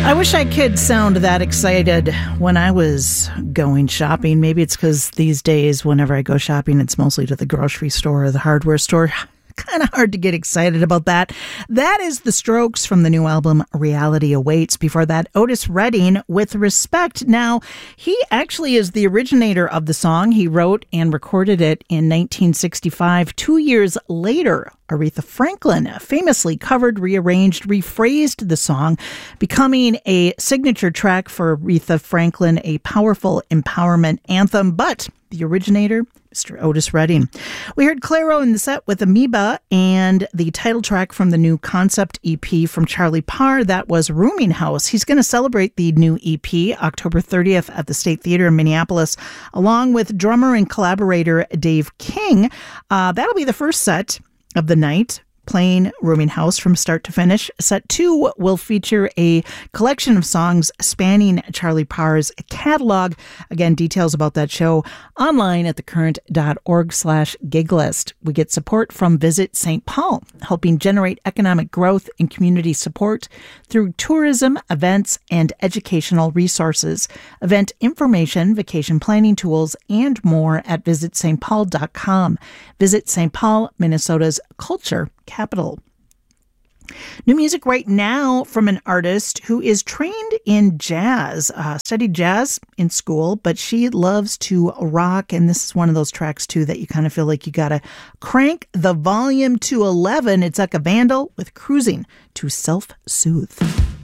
I wish I could sound that excited when I was going shopping. Maybe it's because these days, whenever I go shopping, it's mostly to the grocery store or the hardware store. Kind of hard to get excited about that. That is The Strokes from the new album Reality Awaits. Before that, Otis Redding with Respect. Now, he actually is the originator of the song. He wrote and recorded it in 1965. 2 years later, Aretha Franklin famously covered, rearranged, rephrased the song, becoming a signature track for Aretha Franklin, a powerful empowerment anthem. But the originator, Mr. Otis Redding. We heard Clairo in the set with Amoeba and the title track from the new concept EP from Charlie Parr. That was Rooming House. He's going to celebrate the new EP October 30th at the State Theater in Minneapolis, along with drummer and collaborator Dave King. That'll be the first set of the night, playing Rooming House from start to finish. Set 2 will feature a collection of songs spanning Charlie Parr's catalog. Again, details about that show online at thecurrent.org/giglist. We get support from Visit St. Paul, helping generate economic growth and community support through tourism, events, and educational resources. Event information, vacation planning tools, and more at visitstpaul.com. Visit St. Paul, Minnesota's culture capital. New music right now from an artist who is trained in jazz, studied jazz in school, but she loves to rock. And this is one of those tracks, too, that you kind of feel like you got to crank the volume to 11. It's Eka Vandal with Cruising to Self-Soothe.